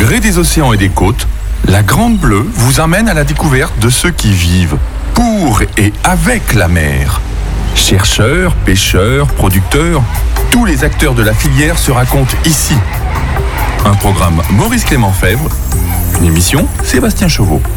gré des océans et des côtes, la Grande Bleue vous amène à la découverte de ceux qui vivent pour et avec la mer. Chercheurs, pêcheurs, producteurs, tous les acteurs de la filière se racontent ici. Un programme Maurice Clément Fèvre, une émission Sébastien Chauveau.